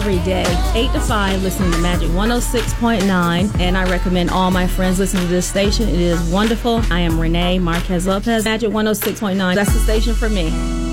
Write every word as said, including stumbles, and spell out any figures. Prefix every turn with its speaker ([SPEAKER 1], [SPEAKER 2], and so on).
[SPEAKER 1] Every day, eight to five, listening to Magic one oh six point nine, and I recommend all my friends listen to this station. It is wonderful. I am Renee Marquez Lopez. Magic one oh six point nine, that's the station for me.